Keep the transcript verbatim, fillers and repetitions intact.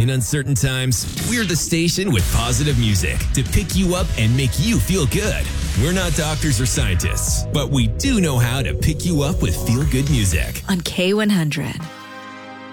in uncertain times? We're the station with positive music to pick you up and make you feel good. We're not doctors or scientists, but we do know how to pick you up with feel-good music. On K one hundred.